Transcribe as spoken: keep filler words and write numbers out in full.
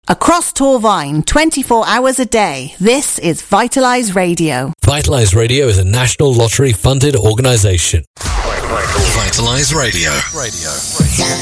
Across Torvine, twenty-four hours a day, this is Vitalise Radio. Vitalise Radio is a National Lottery funded organisation. Vitalise Radio. Radio.